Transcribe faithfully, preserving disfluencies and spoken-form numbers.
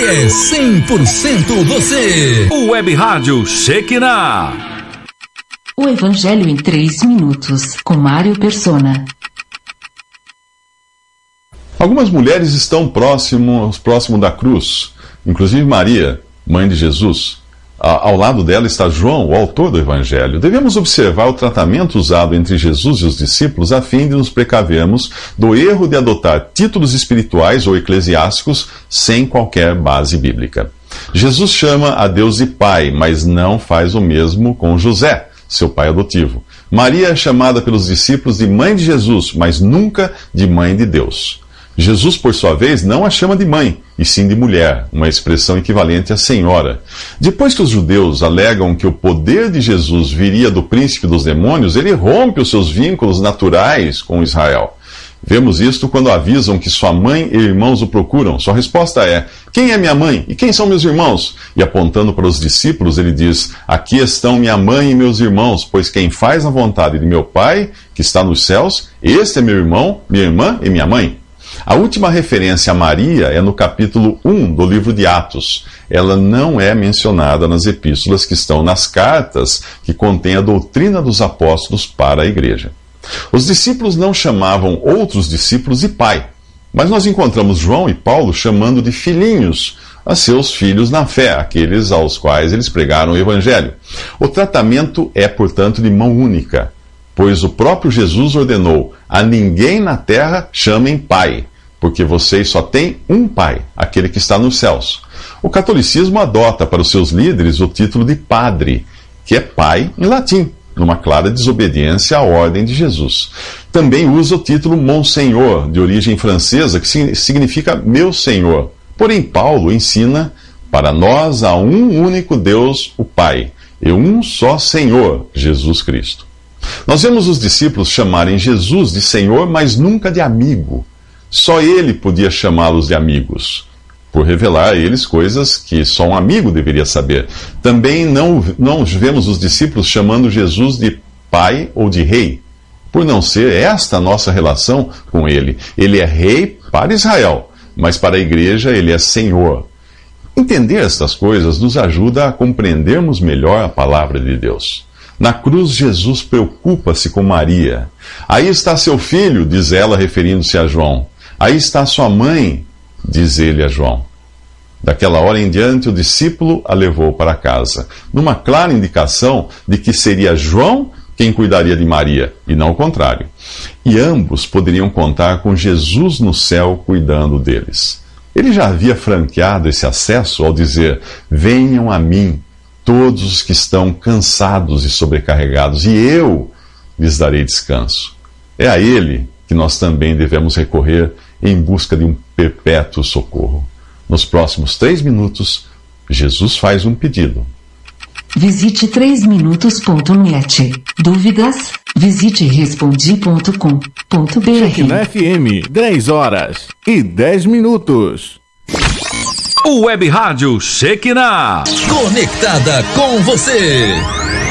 é cem por cento você. O Web Rádio Shekinah. O Evangelho em três minutos, com Mário Persona. Algumas mulheres estão próximos, próximo da cruz, inclusive Maria, mãe de Jesus. Ao lado dela está João, o autor do Evangelho. Devemos observar o tratamento usado entre Jesus e os discípulos a fim de nos precavermos do erro de adotar títulos espirituais ou eclesiásticos sem qualquer base bíblica. Jesus chama a Deus de Pai, mas não faz o mesmo com José, seu pai adotivo. Maria é chamada pelos discípulos de mãe de Jesus, mas nunca de mãe de Deus. Jesus, por sua vez, não a chama de mãe, e sim de mulher, uma expressão equivalente a senhora. Depois que os judeus alegam que o poder de Jesus viria do príncipe dos demônios, ele rompe os seus vínculos naturais com Israel. Vemos isto quando avisam que sua mãe e irmãos o procuram. Sua resposta é: quem é minha mãe e quem são meus irmãos? E apontando para os discípulos, ele diz: aqui estão minha mãe e meus irmãos, pois quem faz a vontade de meu Pai, que está nos céus, este é meu irmão, minha irmã e minha mãe. A última referência a Maria é no capítulo um do livro de Atos. Ela não é mencionada nas epístolas que estão nas cartas que contêm a doutrina dos apóstolos para a igreja. Os discípulos não chamavam outros discípulos de pai, mas nós encontramos João e Paulo chamando de filhinhos a seus filhos na fé, aqueles aos quais eles pregaram o Evangelho. O tratamento é, portanto, de mão única, pois o próprio Jesus ordenou: a ninguém na terra chamem pai, porque vocês só têm um pai, aquele que está nos céus. O catolicismo adota para os seus líderes o título de padre, que é pai em latim, numa clara desobediência à ordem de Jesus. Também usa o título Monsenhor, de origem francesa, que significa meu senhor. Porém, Paulo ensina: para nós há um único Deus, o Pai, e um só Senhor, Jesus Cristo. Nós vemos os discípulos chamarem Jesus de Senhor, mas nunca de amigo. Só ele podia chamá-los de amigos, por revelar a eles coisas que só um amigo deveria saber. Também não, não vemos os discípulos chamando Jesus de pai ou de rei, por não ser esta a nossa relação com ele. Ele é rei para Israel, mas para a igreja ele é Senhor. Entender estas coisas nos ajuda a compreendermos melhor a palavra de Deus. Na cruz, Jesus preocupa-se com Maria. Aí está seu filho, diz ela, referindo-se a João. Aí está sua mãe, diz ele a João. Daquela hora em diante, o discípulo a levou para casa, numa clara indicação de que seria João quem cuidaria de Maria, e não o contrário. E ambos poderiam contar com Jesus no céu cuidando deles. Ele já havia franqueado esse acesso ao dizer: venham a mim todos os que estão cansados e sobrecarregados, e eu lhes darei descanso. É a ele que nós também devemos recorrer em busca de um perpétuo socorro. Nos próximos três minutos, Jesus faz um pedido. Visite três minutos ponto net. Dúvidas? Visite respondi ponto com ponto b r. Shekinah F M, dez horas e dez minutos. O Web Rádio Shekinah. Conectada com você.